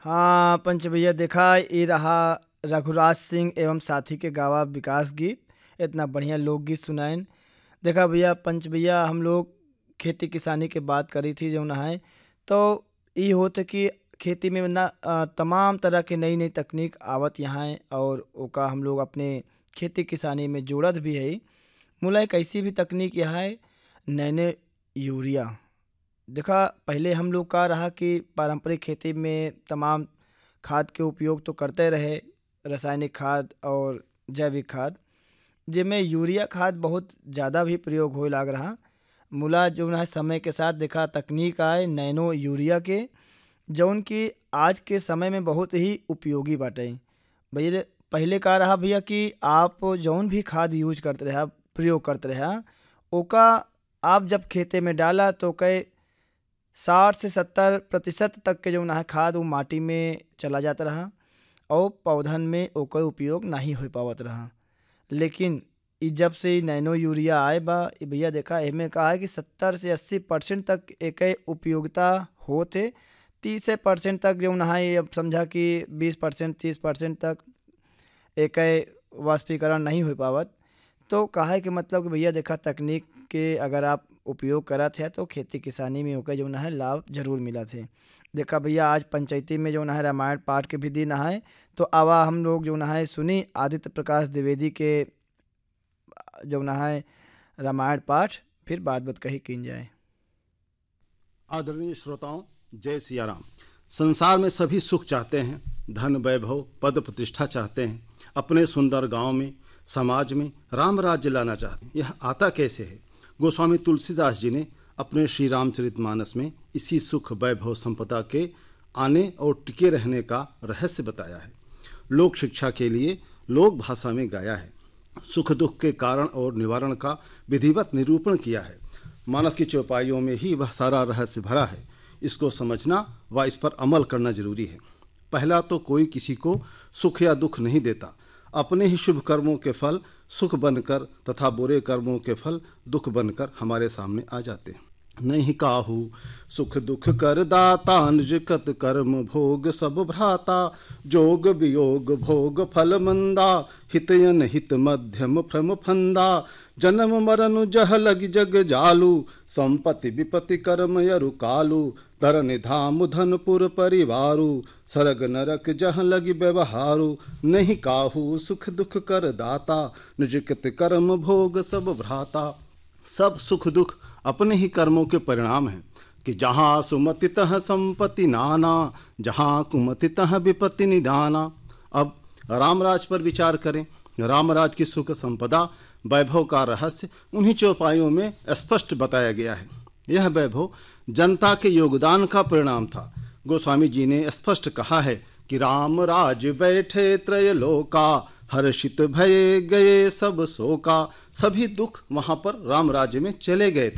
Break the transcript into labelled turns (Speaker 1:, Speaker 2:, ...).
Speaker 1: हाँ पंच भैया, देखा ये रहा रघुराज सिंह एवं साथी के गावा विकास गीत। इतना बढ़िया लोकगीत सुनाइन। देखा भैया पंच भैया, हम लोग खेती किसानी के बात करी थी जो है, तो ये होता कि खेती में ना तमाम तरह के नई नई तकनीक आवत यहाँ है और ओका हम लोग अपने खेती किसानी में जोड़त भी है। मुला एक ऐसी भी तकनीक यहाँ है, नैनो यूरिया। देखा पहले हम लोग का रहा कि पारंपरिक खेती में तमाम खाद के उपयोग तो करते रहे, रासायनिक खाद और जैविक खाद, जिनमें यूरिया खाद बहुत ज़्यादा भी प्रयोग होए लाग रहा। मुला जो है समय के साथ देखा तकनीक आए नैनो यूरिया के, जौन कि आज के समय में बहुत ही उपयोगी बाटे। भैया पहले का रहा भैया कि आप जौन भी खाद यूज करते रहे, प्रयोग करते रहे, ओका आप जब खेते में डाला तो कई 60 से 70% तक के जो है खाद वो माटी में चला जाता रहा और पौधन में ओकर उपयोग नहीं हो पावत रहा। लेकिन जब से ई नैनो यूरिया आए बा, ई भैया देखा एमे कहा है कि 70 से 80% तक एक उपयोगिता होते। 30% तक जो है ये अब समझा कि 20% 30% तक एक वाष्पीकरण नहीं हो पावत। तो कहा है कि मतलब कि भैया देखा तकनीक के अगर आप उपयोग करा थे तो खेती किसानी में होकर जो है लाभ जरूर मिला थे। देखा भैया आज पंचायती में जो है रामायण पाठ के भी दिन है, तो आवा हम लोग जो है सुनी आदित्य प्रकाश द्विवेदी के जो है रामायण पाठ, फिर बात बात कही की जाए।
Speaker 2: आदरणीय श्रोताओं, जय सिया राम। संसार में सभी सुख चाहते हैं, धन वैभव पद प्रतिष्ठा चाहते हैं, अपने सुंदर गांव में समाज में राम राज्य लाना चाहते हैं। यह आता कैसे है? गोस्वामी तुलसीदास जी ने अपने श्री रामचरितमानस में इसी सुख वैभव संपदा के आने और टिके रहने का रहस्य बताया है। लोक शिक्षा के लिए लोक भाषा में गाया है। सुख दुख के कारण और निवारण का विधिवत निरूपण किया है। मानस की चौपाइयों में ही वह सारा रहस्य भरा है। इसको समझना व इस पर अमल करना जरूरी है। पहला तो कोई किसी को सुख या दुख नहीं देता। अपने ही शुभ कर्मों के फल सुख बनकर तथा बुरे कर्मों के फल दुख बनकर हमारे सामने आ जाते हैं। नहीं काहू सुख दुख कर दाता, निज कत कर्म भोग सब भ्राता। जोग वियोग भोग फल मंदा, हित अनहित मध्यम भ्रम फंदा। जन्म मरनु जह लग जग जालू, संपत्ति विपत्ति कर्म यरु कालू। तर निधाम धनपुर परिवारू, सरग नरक जह लगी व्यवहारू। नहीं काहू सुख दुख कर दाता, निज कृत कर्म भोग सब भ्राता। सब सुख दुख अपने ही कर्मों के परिणाम हैं कि जहाँ सुमति तह संपत्ति नाना, जहाँ कुमति तह विपत्ति निदाना। अब रामराज पर विचार करें। रामराज की सुख संपदा वैभव का रहस्य उन्हीं चौपाइयों में स्पष्ट बताया गया है। यह वैभव जनता के योगदान का परिणाम था। गोस्वामी जी ने स्पष्ट कहा है कि राम राज बैठे त्रय लोका, हर्षित भये गए सब शोका। सभी दुख वहां पर राम राज्य में चले गए थे।